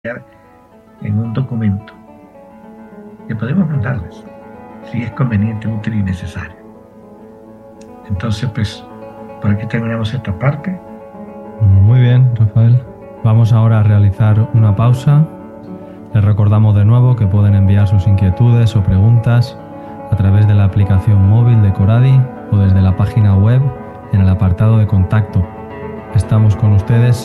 en un documento que podemos mandarles si es conveniente, útil y necesario. Entonces, pues, por aquí terminamos esta parte. Muy bien, Rafael. Vamos ahora a realizar una pausa. Les recordamos de nuevo que pueden enviar sus inquietudes o preguntas a través de la aplicación móvil de Coradi o desde la página web en el apartado de contacto. Estamos con ustedes